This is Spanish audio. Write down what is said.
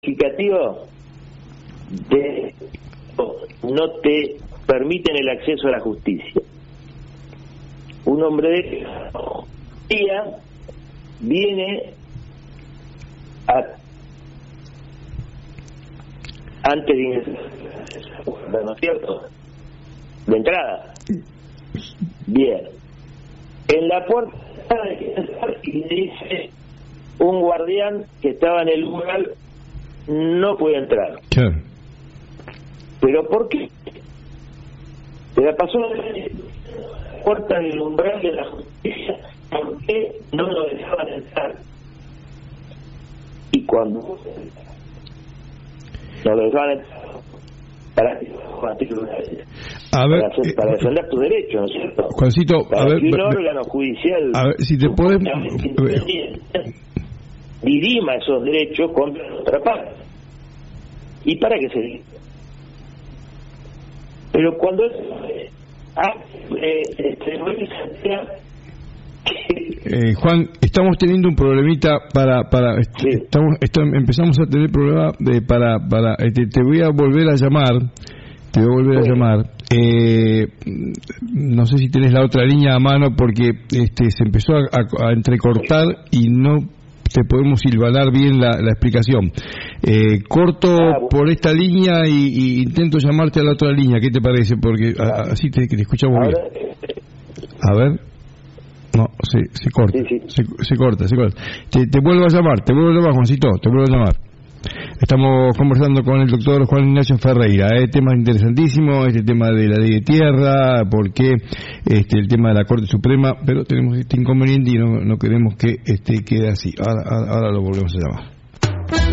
significativo de no te permiten el acceso a la justicia. Un hombre de día viene antes de ingresar, ¿no es cierto? De entrada. Bien. En la puerta y le dice un guardián que estaba en el umbral, no puede entrar. Claro. ¿Pero por qué? Se la pasó la puerta del umbral de la justicia, ¿por qué no lo dejaban entrar? Y cuando no lo dejaban entrar, para defender tu derecho, ¿no es cierto? Juancito, para que un órgano judicial, a ver, si te puedes dirima esos derechos contra la otra parte. ¿Y para qué se dice? Pero cuando Juan, estamos teniendo un problemita sí. Empezamos a tener problemas te voy a volver a llamar. No sé si tenés la otra línea a mano, porque se empezó a entrecortar y no te podemos silvanar bien la explicación. Corto por esta línea y intento llamarte a la otra línea. ¿Qué te parece? Porque así te escuchamos bien. A ver. No, se corta. Sí. Se corta. Te vuelvo a llamar, Juancito, te vuelvo a llamar. Estamos conversando con el doctor Juan Ignacio Ferreira, temas interesantísimos, este tema de la ley de tierra, porque el tema de la Corte Suprema, pero tenemos este inconveniente y no queremos que quede así. Ahora lo volvemos a llamar.